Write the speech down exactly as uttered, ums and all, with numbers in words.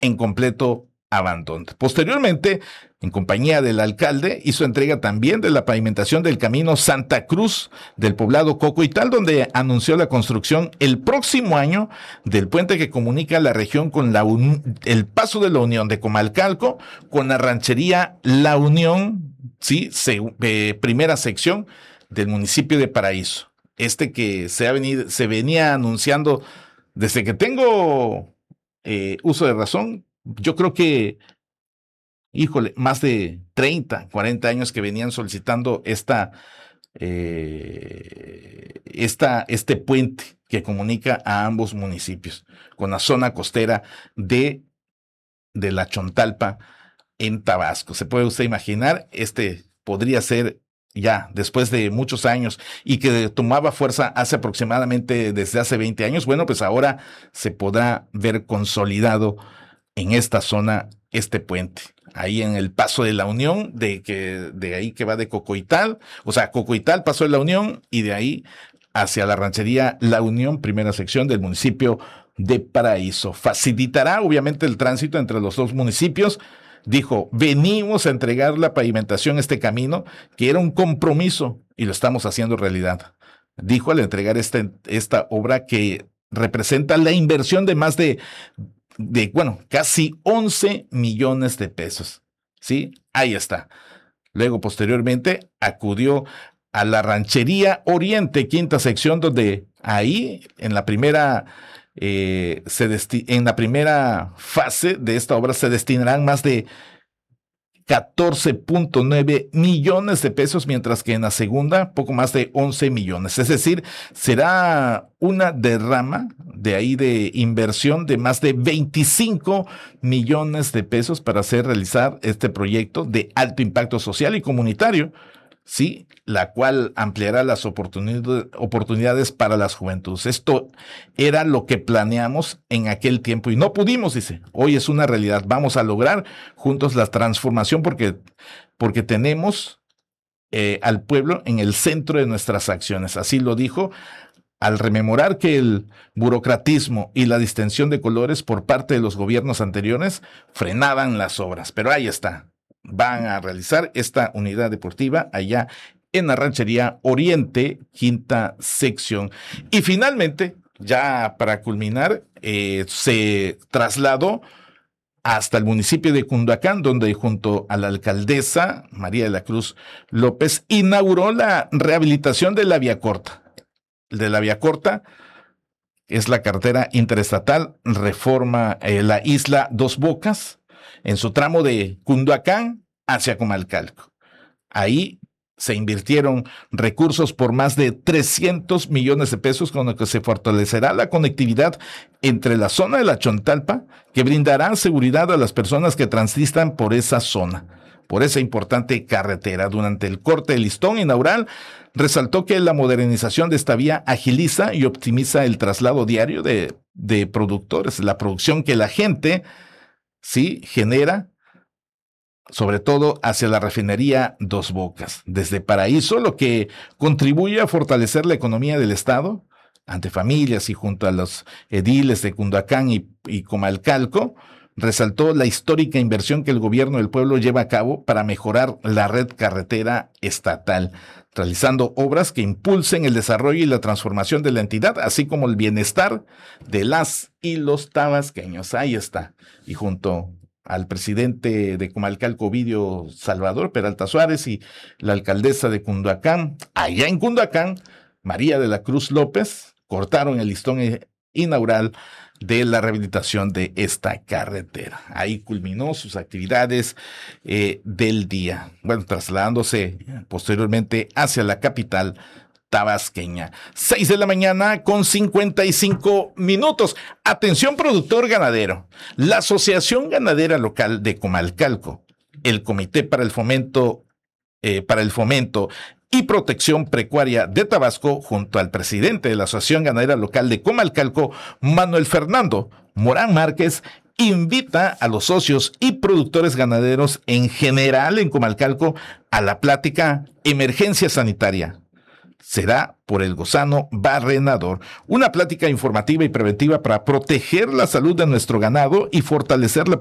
en completo abandono. Posteriormente, en compañía del alcalde, hizo entrega también de la pavimentación del camino Santa Cruz del poblado Cocoital, donde anunció la construcción el próximo año del puente que comunica la región con la un, el paso de la Unión de Comalcalco con la ranchería La Unión, sí, se, eh, primera sección del municipio de Paraíso. Este que se, ha venido, se venía anunciando desde que tengo eh, uso de razón. Yo creo que, híjole, más de treinta, cuarenta años que venían solicitando esta, eh, esta, este puente que comunica a ambos municipios con la zona costera de, de la Chontalpa en Tabasco. Se puede usted imaginar, este podría ser ya después de muchos años y que tomaba fuerza hace aproximadamente desde hace veinte años. Bueno, pues ahora se podrá ver consolidado en esta zona este puente, ahí en el Paso de la Unión, de, que, de ahí que va de Cocoital, o sea, Cocoital, Paso de la Unión, y de ahí hacia la ranchería La Unión, primera sección del municipio de Paraíso. Facilitará obviamente el tránsito entre los dos municipios. Dijo, venimos a entregar la pavimentación a este camino, que era un compromiso, y lo estamos haciendo realidad. Dijo al entregar este, esta obra que representa la inversión de más de de, bueno, casi once millones de pesos. ¿Sí? Ahí está. Luego, posteriormente, acudió a la ranchería Oriente, quinta sección, donde ahí, en la primera, eh, se desti- en la primera fase de esta obra, se destinarán más de catorce punto nueve millones de pesos, mientras que en la segunda poco más de once millones. Es decir, será una derrama de ahí de inversión de más de veinticinco millones de pesos para hacer realizar este proyecto de alto impacto social y comunitario, sí, la cual ampliará las oportunidades, oportunidades para las juventudes. Esto era lo que planeamos en aquel tiempo y no pudimos, dice. Hoy es una realidad. Vamos a lograr juntos la transformación porque, porque tenemos eh, al pueblo en el centro de nuestras acciones. Así lo dijo al rememorar que el burocratismo y la distensión de colores por parte de los gobiernos anteriores frenaban las obras. Pero ahí está. Van a realizar esta unidad deportiva allá en la ranchería Oriente, quinta sección. Y finalmente, ya para culminar, eh, se trasladó hasta el municipio de Cunduacán, donde junto a la alcaldesa María de la Cruz López inauguró la rehabilitación de la vía corta. De la vía corta es la carretera interestatal Reforma eh, la isla Dos Bocas, en su tramo de Cunduacán hacia Comalcalco. Ahí se invirtieron recursos por más de trescientos millones de pesos, con lo que se fortalecerá la conectividad entre la zona de la Chontalpa, que brindará seguridad a las personas que transitan por esa zona, por esa importante carretera. Durante el corte del listón inaugural, resaltó que la modernización de esta vía agiliza y optimiza el traslado diario de, de productores, la producción que la gente sí genera, sobre todo hacia la refinería Dos Bocas, desde Paraíso, lo que contribuye a fortalecer la economía del Estado ante familias y junto a los ediles de Cunduacán y, y Comalcalco. Resaltó la histórica inversión que el gobierno del pueblo lleva a cabo para mejorar la red carretera estatal, realizando obras que impulsen el desarrollo y la transformación de la entidad, así como el bienestar de las y los tabasqueños. Ahí está. Y junto al presidente de Comalcalco, Ovidio Salvador Peralta Suárez, y la alcaldesa de Cunduacán, allá en Cunduacán, María de la Cruz López, cortaron el listón inaugural de la rehabilitación de esta carretera. Ahí culminó sus actividades eh, del día, bueno, trasladándose posteriormente hacia la capital tabasqueña. Seis de la mañana con cincuenta y cinco minutos. Atención, productor ganadero. La Asociación Ganadera Local de Comalcalco, el Comité para el Fomento, eh, para el Fomento y Protección Pecuaria de Tabasco, junto al presidente de la Asociación Ganadera Local de Comalcalco, Manuel Fernando Morán Márquez, invita a los socios y productores ganaderos en general en Comalcalco a la plática Emergencia Sanitaria. será por el gusano barrenador. Una plática informativa y preventiva para proteger la salud de nuestro ganado y fortalecer la